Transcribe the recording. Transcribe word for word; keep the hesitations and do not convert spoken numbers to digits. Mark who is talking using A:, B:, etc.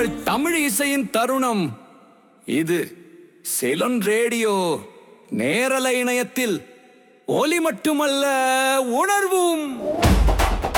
A: உங்கள் தமிழ் இசையின் தருணம் இது. சிலோன் ரேடியோ நேரலை இணையத்தில் ஒலி மட்டுமல்ல, உணர்வும்.